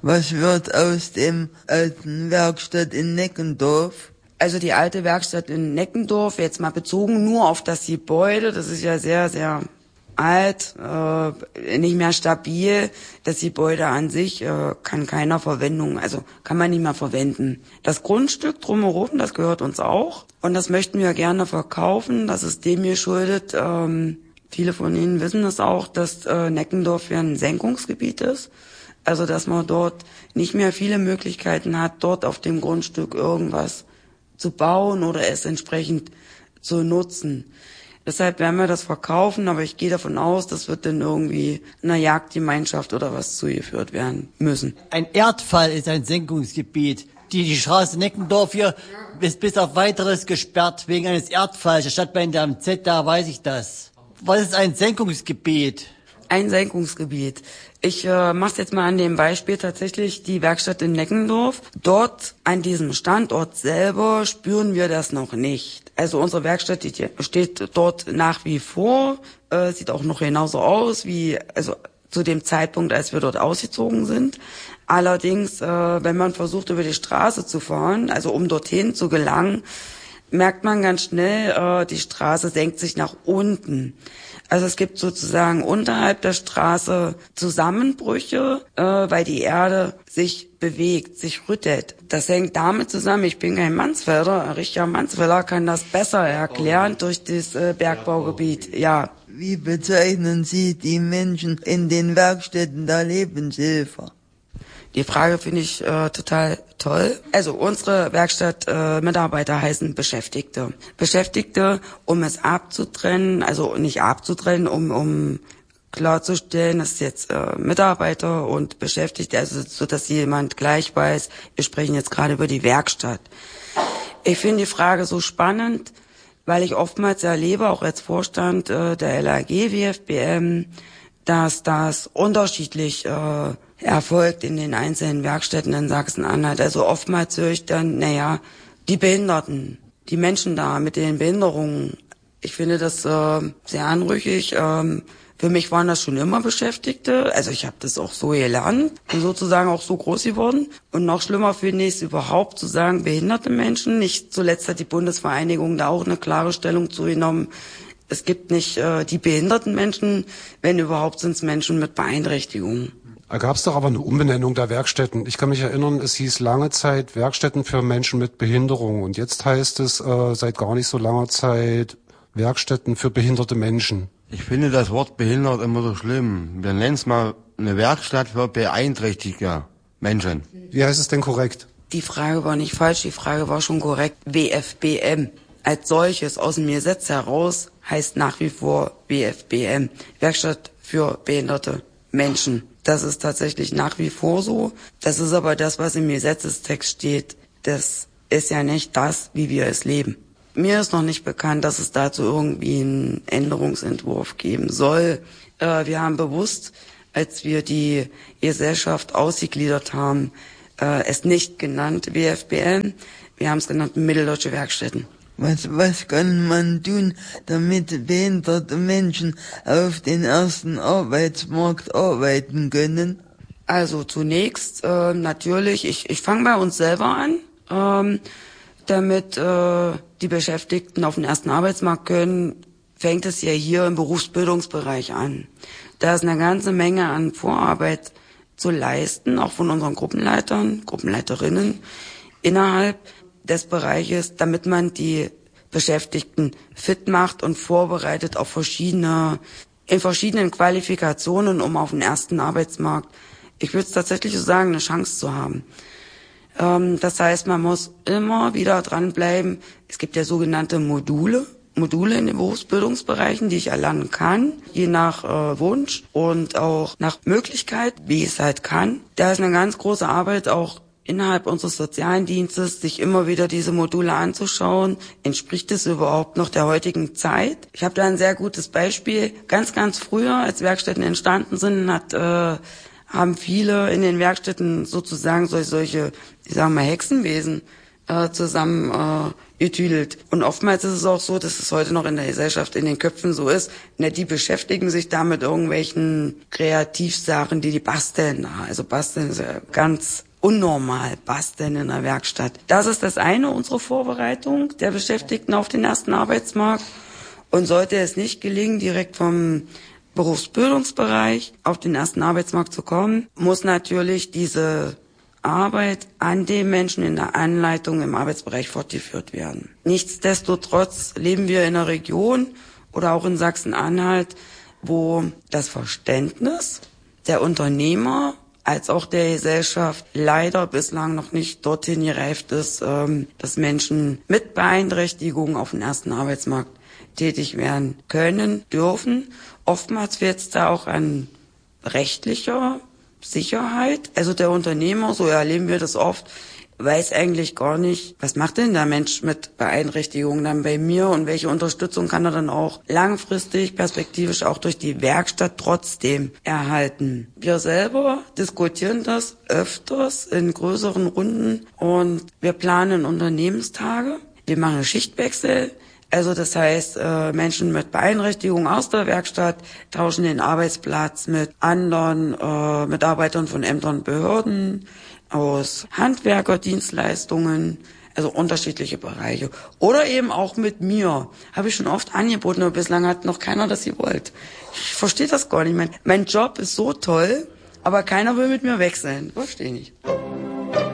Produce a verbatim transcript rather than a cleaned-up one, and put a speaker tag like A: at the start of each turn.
A: Was wird aus dem alten Werkstatt in Neckendorf?
B: Also die alte Werkstatt in Neckendorf, jetzt mal bezogen nur auf das Gebäude, das ist ja sehr, sehr alt, äh, nicht mehr stabil. Das Gebäude an sich äh, kann keiner Verwendung, also kann man nicht mehr verwenden. Das Grundstück drumherum, das gehört uns auch und das möchten wir gerne verkaufen. Das ist dem geschuldet. Ähm, viele von Ihnen wissen das auch, dass äh, Neckendorf ja ein Senkungsgebiet ist. Also dass man dort nicht mehr viele Möglichkeiten hat, dort auf dem Grundstück irgendwas zu bauen oder es entsprechend zu nutzen. Deshalb werden wir das verkaufen, aber ich gehe davon aus, das wird dann irgendwie einer Jagdgemeinschaft oder was zugeführt werden müssen.
C: Ein Erdfall ist ein Senkungsgebiet. Die, die Straße Neckendorf hier ist bis auf Weiteres gesperrt wegen eines Erdfalls. Statt bei der am Z, da weiß ich das. Was ist ein Senkungsgebiet?
B: Ein Senkungsgebiet. Ich äh, mache jetzt mal an dem Beispiel tatsächlich die Werkstatt in Neckendorf. Dort an diesem Standort selber spüren wir das noch nicht. Also unsere Werkstatt die steht dort nach wie vor, äh, sieht auch noch genauso aus wie also zu dem Zeitpunkt, als wir dort ausgezogen sind. Allerdings, äh, wenn man versucht über die Straße zu fahren, also um dorthin zu gelangen, merkt man ganz schnell, äh, die Straße senkt sich nach unten. Also es gibt sozusagen unterhalb der Straße Zusammenbrüche, äh, weil die Erde sich bewegt, sich rüttelt. Das hängt damit zusammen, ich bin kein Mansfelder, Richard Mansfelder kann das besser erklären durch das äh, Bergbaugebiet, ja.
A: Wie bezeichnen Sie die Menschen in den Werkstätten der Lebenshilfe?
B: Die Frage finde ich äh, total toll. Also unsere Werkstattmitarbeiter äh, heißen Beschäftigte. Beschäftigte, um es abzutrennen, also nicht abzutrennen, um um klarzustellen, dass jetzt äh, Mitarbeiter und Beschäftigte, also so, dass jemand gleich weiß, wir sprechen jetzt gerade über die Werkstatt. Ich finde die Frage so spannend, weil ich oftmals erlebe, auch als Vorstand äh, der L A G W F B M, dass das unterschiedlich äh, erfolgt in den einzelnen Werkstätten in Sachsen-Anhalt. Also oftmals höre ich dann, naja, die Behinderten, die Menschen da mit den Behinderungen. Ich finde das äh, sehr anrüchig. Ähm, für mich waren das schon immer Beschäftigte. Also ich habe das auch so gelernt und sozusagen auch so groß geworden. Und noch schlimmer finde ich es überhaupt zu sagen, behinderte Menschen. Nicht zuletzt hat die Bundesvereinigung da auch eine klare Stellung zugenommen. Es gibt nicht äh, die behinderten Menschen, wenn überhaupt sind es Menschen mit Beeinträchtigungen.
D: Da gab es doch aber eine Umbenennung der Werkstätten. Ich kann mich erinnern, es hieß lange Zeit Werkstätten für Menschen mit Behinderung. Und jetzt heißt es äh, seit gar nicht so langer Zeit Werkstätten für behinderte Menschen.
E: Ich finde das Wort behindert immer so schlimm. Wir nennen es mal eine Werkstatt für beeinträchtigte Menschen.
D: Wie heißt es denn korrekt?
B: Die Frage war nicht falsch, die Frage war schon korrekt. W F B M als solches aus dem Gesetz heraus heißt nach wie vor W F B M, Werkstatt für behinderte Menschen. Das ist tatsächlich nach wie vor so. Das ist aber das, was im Gesetzestext steht. Das ist ja nicht das, wie wir es leben. Mir ist noch nicht bekannt, dass es dazu irgendwie einen Änderungsentwurf geben soll. Äh, wir haben bewusst, als wir die Gesellschaft ausgegliedert haben, äh, es nicht genannt W F B M. Wir haben es genannt Mitteldeutsche Werkstätten.
A: Was, was kann man tun, damit behinderte Menschen auf den ersten Arbeitsmarkt arbeiten können?
B: Also zunächst äh, natürlich, ich, ich fange bei uns selber an, ähm, damit äh, die Beschäftigten auf den ersten Arbeitsmarkt können, fängt es ja hier im Berufsbildungsbereich an. Da ist eine ganze Menge an Vorarbeit zu leisten, auch von unseren Gruppenleitern, Gruppenleiterinnen innerhalb des Bereiches, damit man die Beschäftigten fit macht und vorbereitet auf verschiedene, in verschiedenen Qualifikationen, um auf den ersten Arbeitsmarkt, ich würde es tatsächlich so sagen, eine Chance zu haben. Ähm, das heißt, man muss immer wieder dranbleiben. Es gibt ja sogenannte Module, Module in den Berufsbildungsbereichen, die ich erlernen kann, je nach äh, Wunsch und auch nach Möglichkeit, wie ich es halt kann. Da ist eine ganz große Arbeit auch innerhalb unseres sozialen Dienstes, sich immer wieder diese Module anzuschauen. Entspricht es überhaupt noch der heutigen Zeit? Ich habe da ein sehr gutes Beispiel. Ganz, ganz früher, als Werkstätten entstanden sind, hat, äh, haben viele in den Werkstätten sozusagen solche, solche, ich sag mal, Hexenwesen äh, zusammen äh, getüdelt. Und oftmals ist es auch so, dass es heute noch in der Gesellschaft in den Köpfen so ist, ne, die beschäftigen sich da mit irgendwelchen Kreativsachen, die die basteln. Also basteln ist ja ganz unnormal, basteln in der Werkstatt. Das ist das eine, unsere Vorbereitung der Beschäftigten auf den ersten Arbeitsmarkt. Und sollte es nicht gelingen, direkt vom Berufsbildungsbereich auf den ersten Arbeitsmarkt zu kommen, muss natürlich diese Arbeit an den Menschen in der Anleitung im Arbeitsbereich fortgeführt werden. Nichtsdestotrotz leben wir in einer Region oder auch in Sachsen-Anhalt, wo das Verständnis der Unternehmer als auch der Gesellschaft leider bislang noch nicht dorthin gereift ist, dass Menschen mit Beeinträchtigungen auf dem ersten Arbeitsmarkt tätig werden können, dürfen. Oftmals fehlt es da auch an rechtlicher Sicherheit. Also der Unternehmer, so erleben wir das oft, weiß eigentlich gar nicht, was macht denn der Mensch mit Beeinträchtigungen dann bei mir und welche Unterstützung kann er dann auch langfristig, perspektivisch auch durch die Werkstatt trotzdem erhalten. Wir selber diskutieren das öfters in größeren Runden und wir planen Unternehmenstage. Wir machen Schichtwechsel. Also das heißt, äh, Menschen mit Beeinträchtigung aus der Werkstatt tauschen den Arbeitsplatz mit anderen äh, Mitarbeitern von Ämtern und Behörden, aus Handwerkerdienstleistungen, also unterschiedliche Bereiche. Oder eben auch mit mir. Habe ich schon oft angeboten, aber bislang hat noch keiner das gewollt. Ich verstehe das gar nicht. Mein, mein Job ist so toll, aber keiner will mit mir wechseln. Verstehe nicht.